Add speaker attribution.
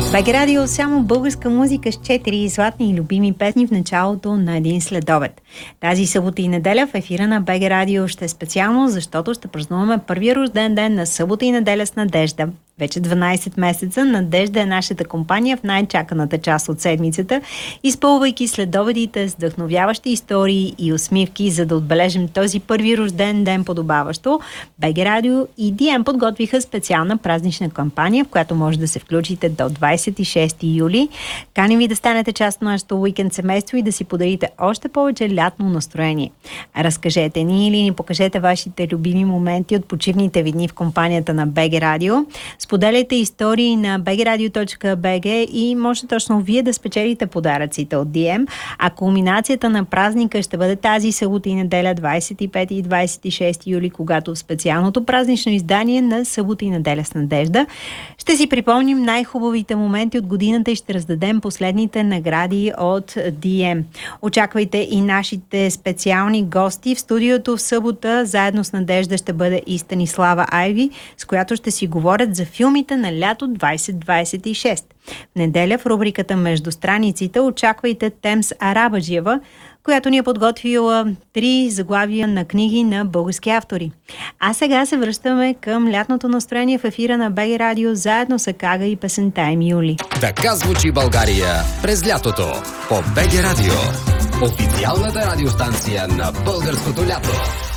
Speaker 1: БГ Радио само българска музика с 4 златни и любими песни в началото на един следобед. Тази събота и неделя в ефира на БГ Радио ще е специално, защото ще празнуваме първия рожден ден на събота и неделя с Надежда. Вече 12 месеца Надежда е нашата компания в най-чаканата част от седмицата, изпълвайки следобедите с вдъхновяващи истории и усмивки, за да отбележим този първи рожден ден подобаващо. БГ Радио и DM подготвиха специална празнична кампания, в която може да се включите до 26 юли. Каним ви да станете част от нашото уикенд семейство и да си подарите още повече лятно настроение. Разкажете ни или ни покажете вашите любими моменти от почивните ви дни в компанията на БГ Радио. Споделяйте истории на bgradio.bg и може точно вие да спечелите подаръците от DM, а кулминацията на празника ще бъде тази събота и неделя 25 и 26 юли, когато в специалното празнично издание на Събота и неделя с Надежда ще си припомним най-хубавите моменти от годината и ще раздадем последните награди от DM. Очаквайте и нашите специални гости в студиото в събота. Заедно с Надежда ще бъде и Станислава Айви, с която ще си говорят за филмите на лято 2026. В неделя в рубриката Между страниците очаквайте Темс Арабаджиева, която ни е подготвила 3 заглавия на книги на български автори. А сега се връщаме към лятното настроение в ефира на БГ Радио заедно с Акага и песента им Юли.
Speaker 2: Така звучи България през лятото по БГ Радио. Официалната радиостанция на българското лято.